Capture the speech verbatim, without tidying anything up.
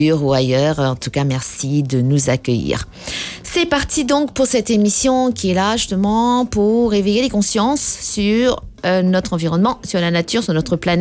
ou ailleurs. En tout cas, merci de nous accueillir. C'est parti donc pour cette émission qui est là justement pour éveiller les consciences sur euh, notre environnement, sur la nature, sur notre planète.